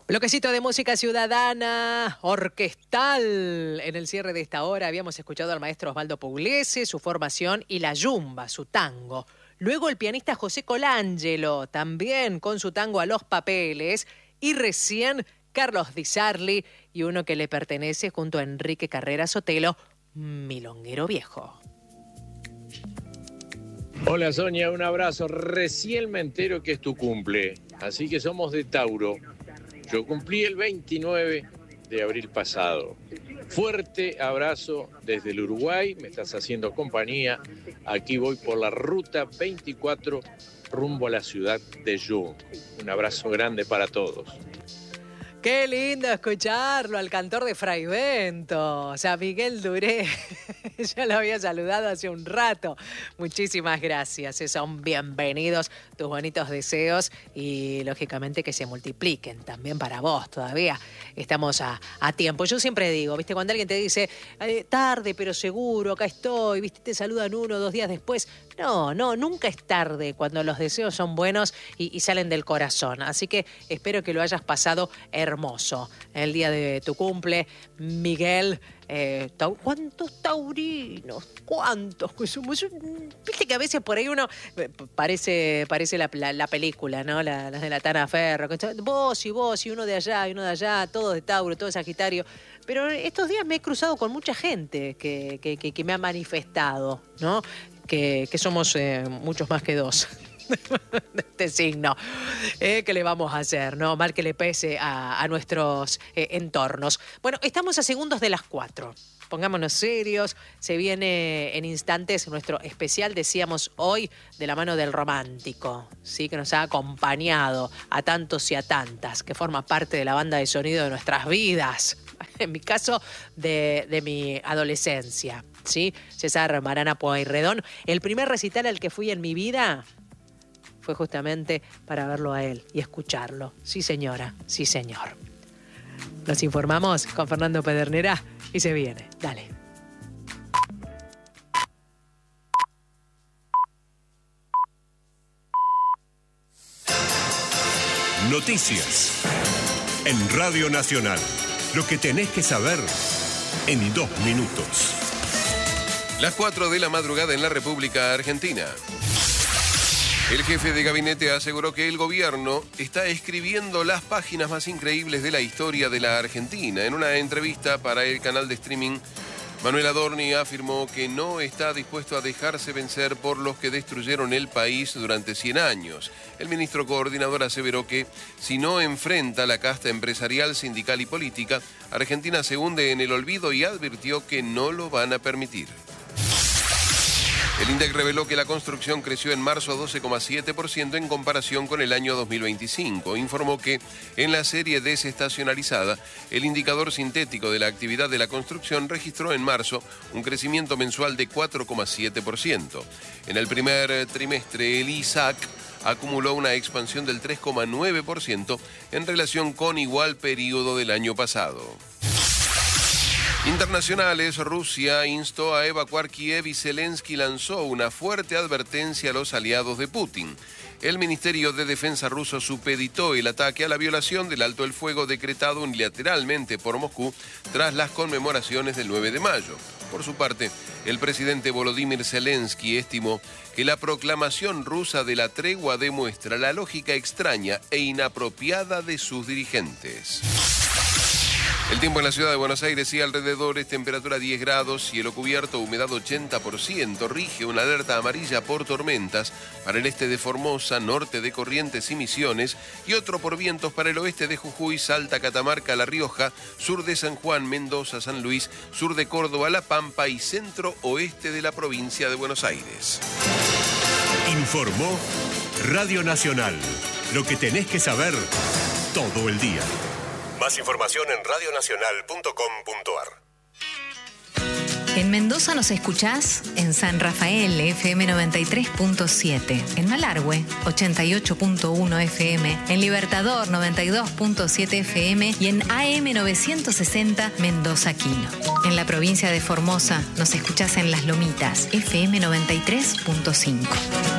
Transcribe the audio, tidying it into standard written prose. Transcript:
Bloquecito de música ciudadana, orquestal. En el cierre de esta hora habíamos escuchado al maestro Osvaldo Pugliese, su formación y la yumba, su tango. Luego el pianista José Colangelo, también con su tango A los Papeles. Y recién Carlos Di Sarli y uno que le pertenece junto a Enrique Carrera Sotelo, Milonguero Viejo. Hola Sonia, un abrazo. Recién me entero que es tu cumple, así que somos de Tauro. Yo cumplí el 29 de abril pasado. Fuerte abrazo desde el Uruguay, me estás haciendo compañía. Aquí voy por la ruta 24 rumbo a la ciudad de Jung. Un abrazo grande para todos. Qué lindo escucharlo al cantor de Fraivento, o sea, Miguel Duré. Ya lo había saludado hace un rato. Muchísimas gracias, son bienvenidos tus bonitos deseos y lógicamente que se multipliquen también para vos todavía. Estamos a tiempo. Yo siempre digo, ¿viste? Cuando alguien te dice, tarde pero seguro, acá estoy, ¿viste? Te saludan 1 o 2 días después. No, nunca es tarde cuando los deseos son buenos y salen del corazón. Así que espero que lo hayas pasado hermoso el día de tu cumple, Miguel. ¿Cuántos taurinos? ¿Cuántos? Viste que a veces por ahí uno parece la película, ¿no? Las de la Tana Ferro. Vos y uno de allá y uno de allá, todos de Tauro, todo de Sagitario. Pero estos días me he cruzado con mucha gente que me ha manifestado, ¿no? Que somos muchos más que 2 de este signo. ¿Qué le vamos a hacer? No, mal que le pese a nuestros entornos. Bueno, estamos a segundos de las 4. Pongámonos serios. Se viene en instantes nuestro especial, decíamos hoy, de la mano del romántico, ¿sí? Que nos ha acompañado a tantos y a tantas, que forma parte de la banda de sonido de nuestras vidas. En mi caso, de mi adolescencia, ¿sí? César Marana Pueyrredón. El primer recital al que fui en mi vida fue justamente para verlo a él y escucharlo. Sí, señora, sí, señor. Nos informamos con Fernando Pedernera y se viene. Dale. Noticias en Radio Nacional. Lo que tenés que saber en 2 minutos. Las 4 de la madrugada en la República Argentina. El jefe de gabinete aseguró que el gobierno está escribiendo las páginas más increíbles de la historia de la Argentina. En una entrevista para el canal de streaming, Manuel Adorni afirmó que no está dispuesto a dejarse vencer por los que destruyeron el país durante 100 años. El ministro coordinador aseveró que si no enfrenta la casta empresarial, sindical y política, Argentina se hunde en el olvido y advirtió que no lo van a permitir. El INDEC reveló que la construcción creció en marzo 12,7% en comparación con el año 2025. Informó que en la serie desestacionalizada, el indicador sintético de la actividad de la construcción registró en marzo un crecimiento mensual de 4,7%. En el primer trimestre, el ISAC acumuló una expansión del 3,9% en relación con igual periodo del año pasado. Internacionales, Rusia instó a evacuar Kiev y Zelensky lanzó una fuerte advertencia a los aliados de Putin. El Ministerio de Defensa ruso supeditó el ataque a la violación del alto el fuego decretado unilateralmente por Moscú tras las conmemoraciones del 9 de mayo. Por su parte, el presidente Volodymyr Zelensky estimó que la proclamación rusa de la tregua demuestra la lógica extraña e inapropiada de sus dirigentes. El tiempo en la ciudad de Buenos Aires y alrededores, temperatura 10 grados, cielo cubierto, humedad 80%, rige una alerta amarilla por tormentas para el este de Formosa, norte de Corrientes y Misiones, y otro por vientos para el oeste de Jujuy, Salta, Catamarca, La Rioja, sur de San Juan, Mendoza, San Luis, sur de Córdoba, La Pampa y centro-oeste de la provincia de Buenos Aires. Informó Radio Nacional. Lo que tenés que saber todo el día. Más información en radionacional.com.ar. En Mendoza nos escuchás en San Rafael, FM 93.7, en Malargüe, 88.1 FM, en Libertador, 92.7 FM y en AM 960 Mendoza Quino. En la provincia de Formosa nos escuchás en Las Lomitas, FM 93.5.